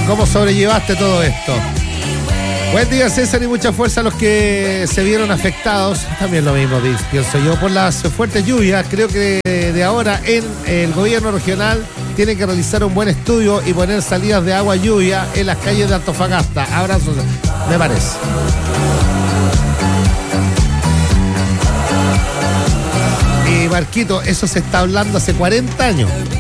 ¿Cómo sobrellevaste todo esto? Buen día, César, y mucha fuerza a los que se vieron afectados. También lo mismo pienso yo, por las fuertes lluvias. Creo que de ahora en el gobierno regional tiene que realizar un buen estudio y poner salidas de agua lluvia en las calles de Antofagasta. Abrazos, me parece. Y Marquito, eso se está hablando hace 40 años.